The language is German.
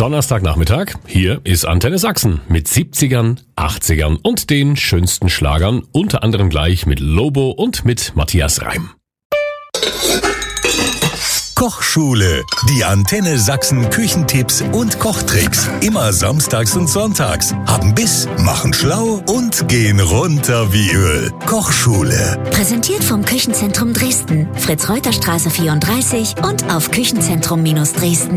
Donnerstagnachmittag. Hier ist Antenne Sachsen mit 70ern, 80ern und den schönsten Schlagern, unter anderem gleich mit Lobo und mit Matthias Reim. Kochschule. Die Antenne Sachsen Küchentipps und Kochtricks. Immer samstags und sonntags. Haben Biss, machen schlau und gehen runter wie Öl. Kochschule. Präsentiert vom Küchenzentrum Dresden. Fritz-Reuter-Straße 34 und auf Küchenzentrum-Dresden.